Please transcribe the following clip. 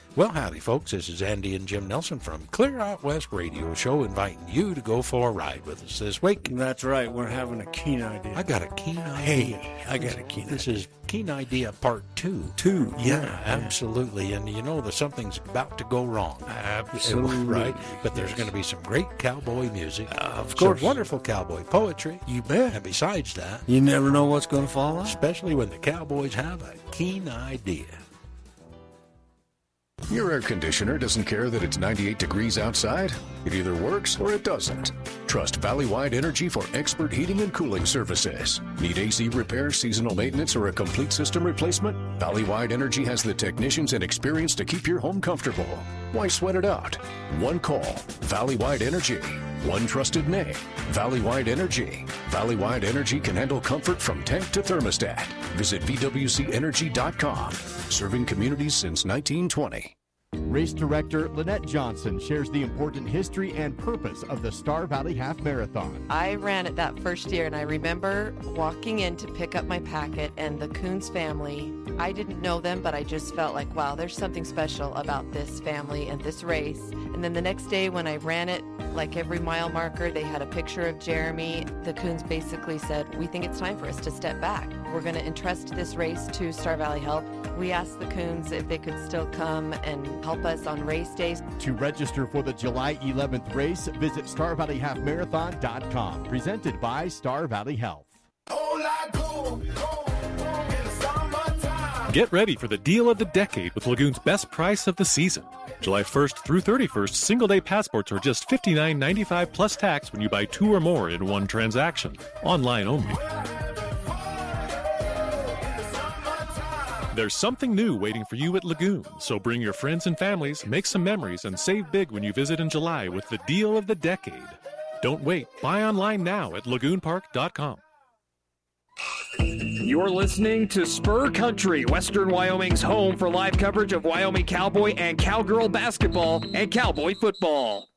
Well, howdy, folks. This is Andy and Jim Nelson from Clear Out West Radio Show, inviting you to go for a ride with us this week. That's right. We're having a keen idea. I got a keen idea. Hey, I got a keen idea. This is Keen Idea Part 2. Yeah, absolutely. And you know that something's about to go wrong. Absolutely. Right? But there's going to be some great cowboy music. Of course. Some wonderful cowboy poetry. You bet. And besides that, You never know what's going to fall out. especially when the cowboys have a keen idea. Your air conditioner doesn't care that it's 98 degrees outside. It either works or it doesn't. Trust Valley-Wide Energy for expert heating and cooling services. Need AC repair, seasonal maintenance, or a complete system replacement? Valley-Wide Energy has the technicians and experience to keep your home comfortable. Why sweat it out? One call. Valley-Wide Energy. One trusted name. Valley-Wide Energy. Valley-Wide Energy can handle comfort from tank to thermostat. Visit VWCEnergy.com. Serving communities since 1920. Race director Lynette Johnson shares the important history and purpose of the Star Valley Half Marathon. I ran it that first year, and I remember walking in to pick up my packet, and the Coons family, I didn't know them, but I just felt like, wow, there's something special about this family and this race. And then the next day when I ran it, like every mile marker, they had a picture of Jeremy. The Coons basically said, we think it's time for us to step back. We're going to entrust this race to Star Valley Health. We asked the Coons if they could still come and help us on race days. To register for the July 11th race, visit StarValleyHalfMarathon.com. Presented by Star Valley Health. Get ready for the deal of the decade with Lagoon's best price of the season. July 1st through 31st, single-day passports are just $59.95 plus tax when you buy 2 or more in one transaction. Online only. There's something new waiting for you at Lagoon, so bring your friends and families, make some memories, and save big when you visit in July with the deal of the decade. Don't wait. Buy online now at lagoonpark.com. You're listening to Spur Country, Western Wyoming's home for live coverage of Wyoming cowboy and cowgirl basketball and cowboy football.